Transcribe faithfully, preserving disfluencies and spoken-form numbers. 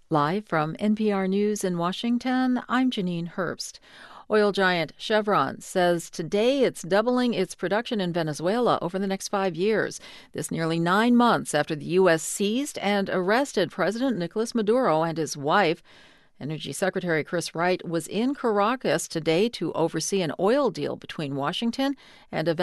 Live from N P R News in Washington, I'm Janine Herbst. Oil giant Chevron says today it's doubling its production in Venezuela over the next five years. This nearly nine months after the U S seized and arrested President Nicolas Maduro and his wife. Energy Secretary Chris Wright was in Caracas today to oversee an oil deal between Washington and a